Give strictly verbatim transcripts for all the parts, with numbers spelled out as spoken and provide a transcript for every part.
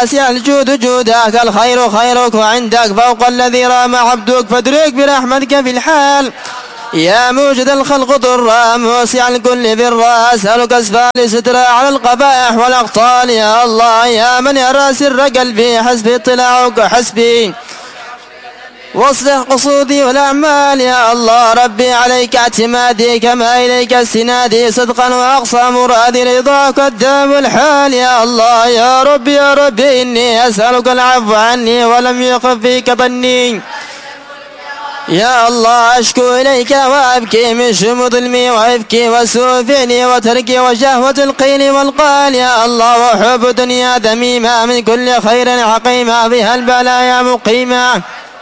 واسع الجود جودك، الخير خيرك وعندك فوق الذي رام عبدك، فادرك برحمتك في الحال يا موجد الخلق ضرا موسع الكل برا، أسألك أسفال سترا على القبائح والأقطال يا الله، يا من يرى سر قلبي حسبي اطلاعك حسبي واصلح قصودي والأعمال يا الله. ربي عليك اعتمادي كما إليك استنادي، صدقا وأقصى مرادي رضاك الدام الحال يا الله. يا ربي يا ربي إني أسألك العفو عني ولم يخف فيك ظني يا الله، أشكو إليك وأبكي من شم ظلمي وإفكي وسوء فعلي وتركي وشهوة القيل والقال يا الله، وحب دنيا ذميمة من كل خير عقيمة بها البلايا مقيمة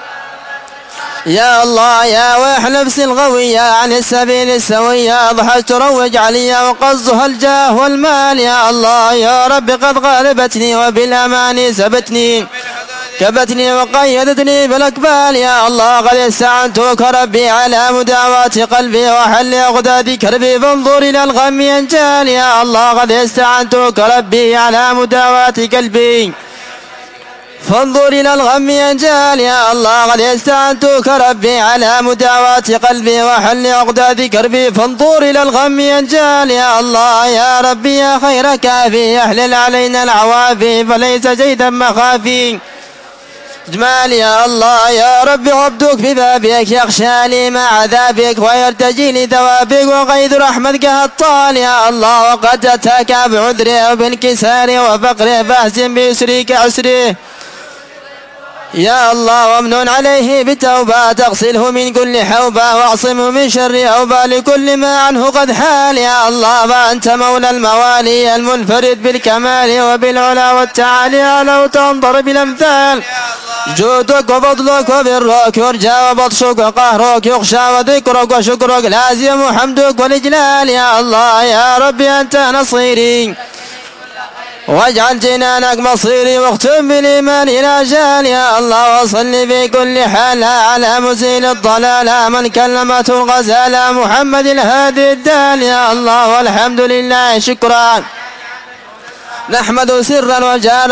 يا الله. يا ويح نفس الغوية عن السبيل السوية، ضحت تروج علي وقصدها الجاه والمال يا الله. يا رب قد غالبتني وبالأمان سبتني كبتني وقيدتني بالأكبال يا الله، قد استعنتك ربي على مداوات قلبي وحل أغداد كربي، فانظر إلى الغم ينجال يا الله، قد استعنتك ربي على مداوات قلبي فانظر إلى الغم ينجال يا الله، قد استعنتك ربي على مداوات قلبي وحل أغداد كربي، فانظر إلى الغم ينجال يا الله. يا ربي يا خير كافي احلل علينا العوافي، فليس جيدا مخافي جمال يا الله. يا رب عبدك ببابك يخشى لي مع عذابك ويرتجي لي ثوابك، وقيد رحمتك هطال يا الله، وقد أتاك بعذره وبانكساره وفقره، فاحزن بيسرك عسره يا الله، وامنن عليه بتوبة تغسله من كل حوبة، واعصمه من شر أوبة لكل ما عنه قد حال يا الله. فأنت مولى الموالي المنفرد بالكمال وبالعلا والتعالي، لو تنظر بالأمثال جودك وفضلك وبرك يرجى وبطشك وقهرك يخشى، وذكرك وشكرك لازم حمدك والإجلال يا الله. يا ربي أنت نصيري واجعل جنانك مصيري، واختم بالإيمان إلى جال يا الله، وصل في كل حال على مزيل الضلال من كلمته الغزالة محمد الهادي الدال يا الله. والحمد لله شكرا نحمد سرا وجارا